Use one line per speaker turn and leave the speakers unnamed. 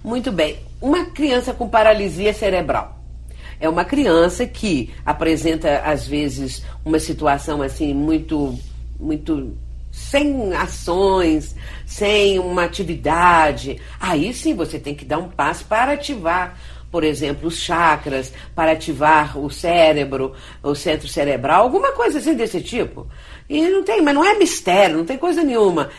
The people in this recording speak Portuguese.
Muito bem. Uma criança com paralisia cerebral. É uma criança que apresenta, às vezes, uma situação assim muito sem ações, sem uma atividade. Aí sim você tem que dar um passo para ativar, por exemplo, os chakras, para ativar o cérebro, o centro cerebral, alguma coisa assim desse tipo. E não tem, mas não é mistério, não tem coisa nenhuma.